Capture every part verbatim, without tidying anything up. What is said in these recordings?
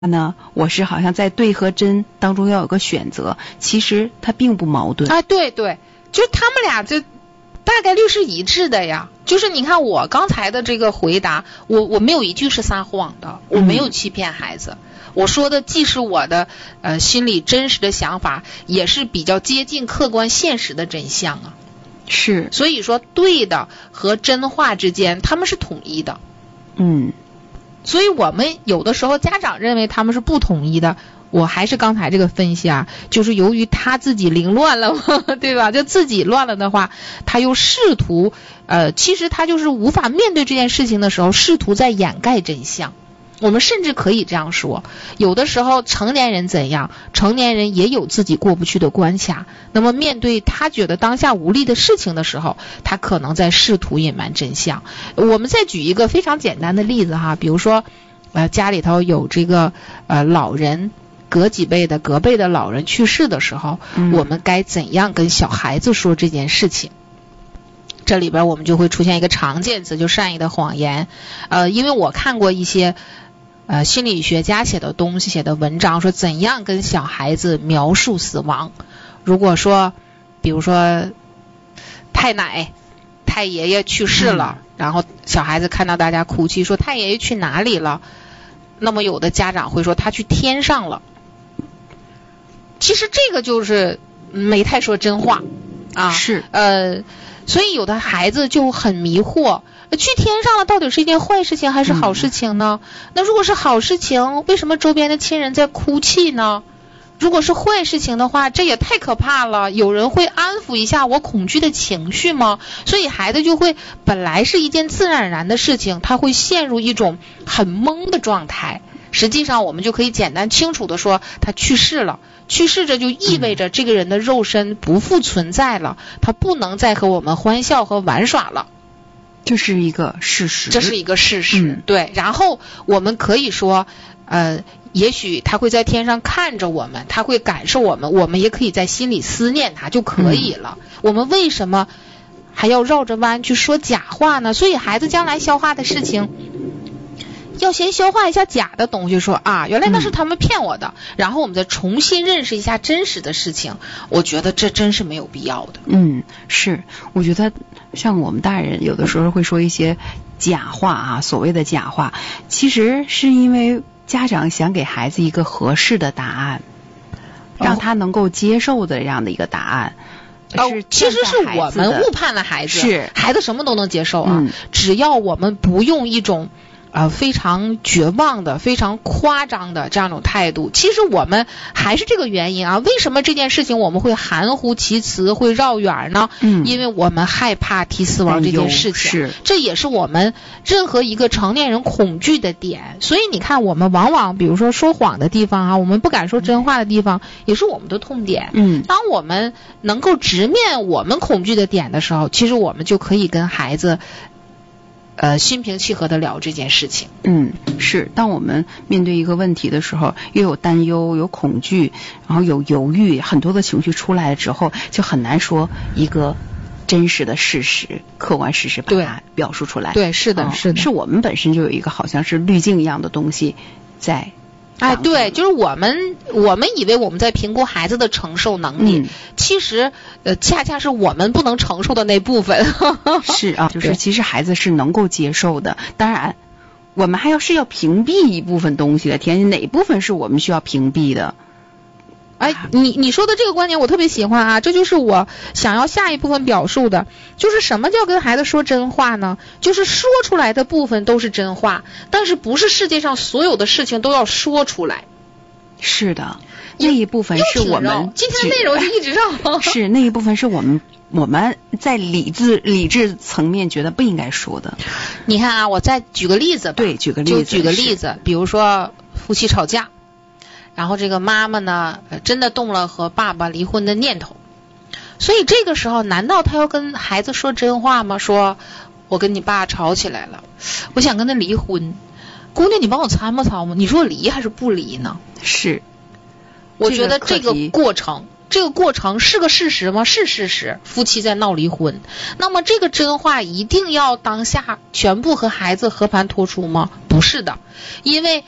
呢，我是好像在对和真当中要有个选择，其实它并不矛盾。 啊，对对，就他们俩这大概率是一致的呀。就是你看我刚才的这个回答，我我没有一句是撒谎的，我没有欺骗孩子。嗯，我说的既是我的呃心里真实的想法，也是比较接近客观现实的真相啊。 是， 所以说对的和真话之间他们是统一的。 嗯， 所以我们有的时候家长认为他们是不统一的，我还是刚才这个分析啊，就是由于他自己凌乱了对吧，就自己乱了的话，他又试图呃，其实他就是无法面对这件事情的时候，试图在掩盖真相。我们甚至可以这样说，有的时候成年人怎样，成年人也有自己过不去的关卡，那么面对他觉得当下无力的事情的时候，他可能在试图隐瞒真相。我们再举一个非常简单的例子哈，比如说呃，家里头有这个呃老人，隔几辈的隔辈的老人去世的时候，嗯，我们该怎样跟小孩子说这件事情。这里边我们就会出现一个常见词，就善意的谎言。呃，因为我看过一些呃，心理学家写的东西，写的文章，说怎样跟小孩子描述死亡。如果说比如说太奶太爷爷去世了，嗯，然后小孩子看到大家哭泣，说太爷爷去哪里了，那么有的家长会说他去天上了。其实这个就是没太说真话啊。 是呃，所以有的孩子就很迷惑，去天上了到底是一件坏事情还是好事情呢？嗯，那如果是好事情，为什么周边的亲人在哭泣呢？如果是坏事情的话，这也太可怕了，有人会安抚一下我恐惧的情绪吗？所以孩子就会本来是一件自然而然的事情，他会陷入一种很懵的状态。实际上我们就可以简单清楚的说，他去世了，去世着就意味着这个人的肉身不复存在了，他不能再和我们欢笑和玩耍了。 这是一个事实， 这是一个事实， 嗯， 对。然后我们可以说呃，也许他会在天上看着我们，他会感受我们，我们也可以在心里思念他就可以了，嗯，我们为什么还要绕着弯去说假话呢？所以孩子将来消化的事情要先消化一下假的东西，说啊，原来那是他们骗我的，嗯，然后我们再重新认识一下真实的事情。我觉得这真是没有必要的。 嗯，是，我觉得像我们大人有的时候会说一些假话啊，所谓的假话，其实是因为家长想给孩子一个合适的答案，让他能够接受的这样的一个答案。 哦，其实是我们误判了孩子， 是孩子什么都能接受啊，嗯，只要我们不用一种呃，非常绝望的非常夸张的这样一种态度。其实我们还是这个原因啊，为什么这件事情我们会含糊其辞会绕远呢？嗯，因为我们害怕提死亡这件事情，是，这也是我们任何一个成年人恐惧的点。所以你看我们往往比如说说谎的地方啊，我们不敢说真话的地方，也是我们的痛点。嗯，当我们能够直面我们恐惧的点的时候，其实我们就可以跟孩子呃，心平气和的聊这件事情。 嗯，是。当我们面对一个问题的时候，又有担忧、有恐惧，然后有犹豫，很多的情绪出来了之后，就很难说一个真实的事实、客观事实把它表述出来。 对，是的，是的。 是我们本身就有一个好像是滤镜一样的东西在。 哎，对，就是我们我们以为我们在评估孩子的承受能力，嗯，其实呃恰恰是我们不能承受的那部分。 是啊，就是其实孩子是能够接受的，当然我们还要是要屏蔽一部分东西的，天哪部分是我们需要屏蔽的。 哎，你你说的这个观点我特别喜欢啊，这就是我想要下一部分表述的，就是什么叫跟孩子说真话呢？就是说出来的部分都是真话，但是不是世界上所有的事情都要说出来。 是的，那一部分是我们今天的内容就一直绕。 是那一部分是我们我们在理智理智层面觉得不应该说的。 你看啊，我再举个例子吧。 对，举个例子。 就举个例子，比如说夫妻吵架。然后这个妈妈呢，真的动了和爸爸离婚的念头，所以这个时候难道他要跟孩子说真话吗？说我跟你爸吵起来了，我想跟他离婚，姑娘你帮我参谋参谋，你说我离还是不离呢？ 是， 我觉得这个过程这个过程是个事实吗？是事实，夫妻在闹离婚。那么这个真话一定要当下全部和孩子和盘托出吗？不是的，因为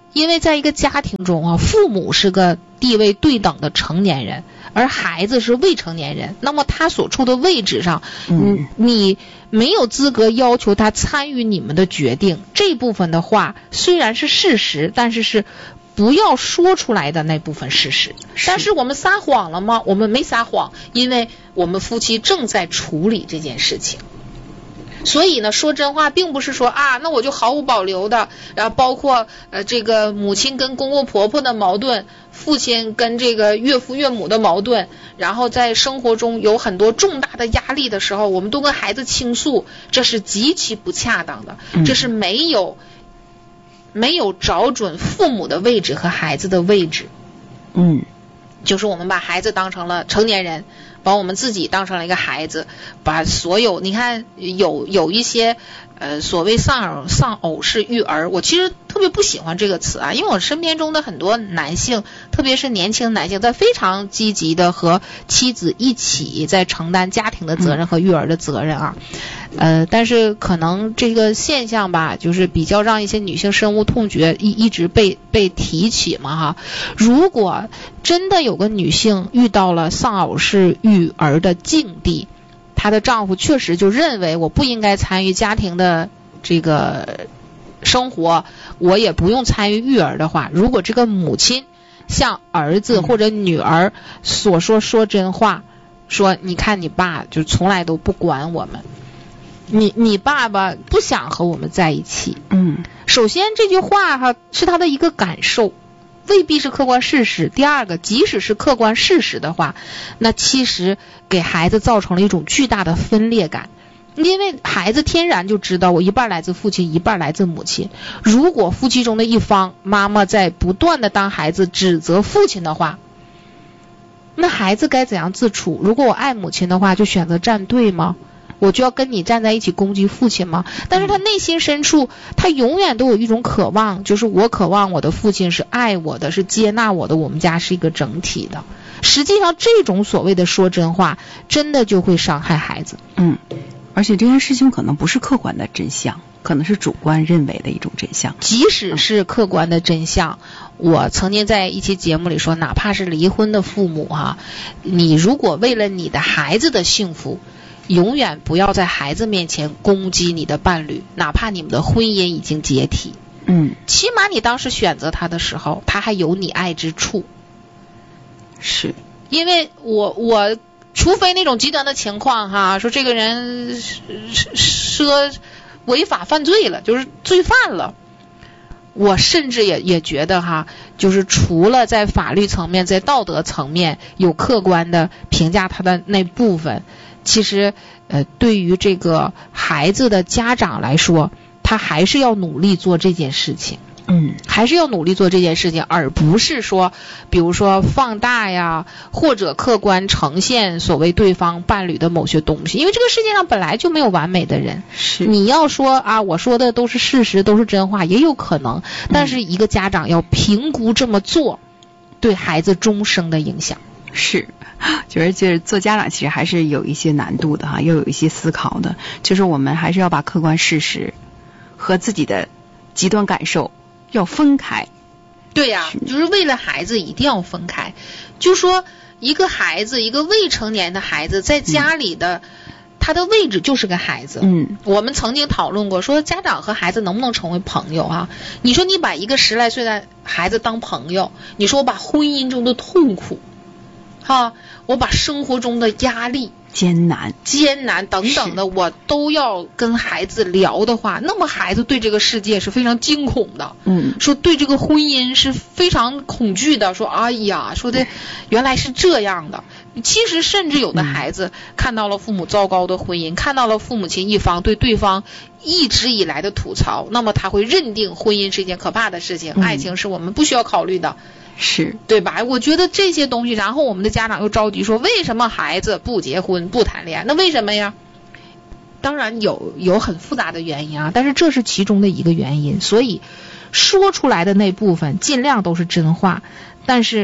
因为在一个家庭中啊，父母是个地位对等的成年人，而孩子是未成年人，那么他所处的位置上，嗯，你没有资格要求他参与你们的决定。这部分的话虽然是事实，但是是不要说出来的那部分事实。但是我们撒谎了吗？我们没撒谎，因为我们夫妻正在处理这件事情。所以呢，说真话并不是说啊，那我就毫无保留的，然后包括呃这个母亲跟公公婆婆的矛盾，父亲跟这个岳父岳母的矛盾，然后在生活中有很多重大的压力的时候，我们都跟孩子倾诉，这是极其不恰当的，这是没有没有找准父母的位置和孩子的位置。 嗯， 就是我们把孩子当成了成年人，把我们自己当成了一个孩子，把所有你看有有一些呃所谓丧偶丧偶式育儿，我其实特别不喜欢这个词啊，因为我身边中的很多男性，特别是年轻男性，在非常积极的和妻子一起在承担家庭的责任和育儿的责任啊。呃，但是可能这个现象吧，就是比较让一些女性深恶痛绝，一一直被被提起嘛哈。如果真的有个女性遇到了丧偶式育儿的境地，她的丈夫确实就认为我不应该参与家庭的这个生活，我也不用参与育儿的话，如果这个母亲向儿子或者女儿所说说真话，说你看你爸就从来都不管我们，你你爸爸不想和我们在一起。 嗯， 首先这句话哈是他的一个感受，未必是客观事实。第二个，即使是客观事实的话，那其实给孩子造成了一种巨大的分裂感，因为孩子天然就知道我一半来自父亲，一半来自母亲。如果夫妻中的一方妈妈在不断的当孩子指责父亲的话，那孩子该怎样自处？如果我爱母亲的话，就选择站队吗？我就要跟你站在一起攻击父亲吗？但是他内心深处，他永远都有一种渴望，就是我渴望我的父亲是爱我的，是接纳我的，我们家是一个整体的。实际上这种所谓的说真话，真的就会伤害孩子。 嗯，而且这件事情可能不是客观的真相，可能是主观认为的一种真相。 即使是客观的真相，我曾经在一期节目里说，哪怕是离婚的父母啊，你如果为了你的孩子的幸福，永远不要在孩子面前攻击你的伴侣，哪怕你们的婚姻已经解体。 嗯， 起码你当时选择他的时候，他还有你爱之处。 是， 因为我我除非那种极端的情况哈，说这个人说违法犯罪了，就是罪犯了，我甚至也也觉得哈，就是除了在法律层面，在道德层面有客观的评价他的那部分，其实呃，对于这个孩子的家长来说，他还是要努力做这件事情。 嗯， 还是要努力做这件事情，而不是说比如说放大呀，或者客观呈现所谓对方伴侣的某些东西。因为这个世界上本来就没有完美的人， 是你要说啊我说的都是事实，都是真话，也有可能，但是一个家长要评估这么做对孩子终生的影响。 是，就是就是做家长其实还是有一些难度的哈，又有一些思考的，就是我们还是要把客观事实和自己的极端感受要分开。 对呀、啊，就是为了孩子一定要分开。就说一个孩子，一个未成年的孩子在家里的、嗯、他的位置就是个孩子。 嗯， 我们曾经讨论过，说家长和孩子能不能成为朋友啊？你说你把一个十来岁的孩子当朋友，你说我把婚姻中的痛苦哈，我把生活中的压力艰难艰难等等的我都要跟孩子聊的话，那么孩子对这个世界是非常惊恐的。 嗯， 说对这个婚姻是非常恐惧的，说哎呀，说的原来是这样的。其实甚至有的孩子看到了父母糟糕的婚姻、嗯、看到了父母亲一方对对方一直以来的吐槽，那么他会认定婚姻是一件可怕的事情、嗯、爱情是我们不需要考虑的， 是对吧？我觉得这些东西，然后我们的家长又着急说为什么孩子不结婚不谈恋爱？那为什么呀？当然有有很复杂的原因啊，但是这是其中的一个原因。所以说出来的那部分尽量都是真话，但是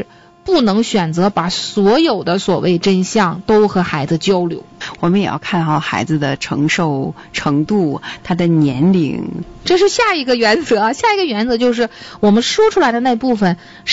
不能选择把所有的所谓真相都和孩子交流。 我们也要看好孩子的承受程度，他的年龄， 这是下一个原则。下一个原则就是我们说出来的那部分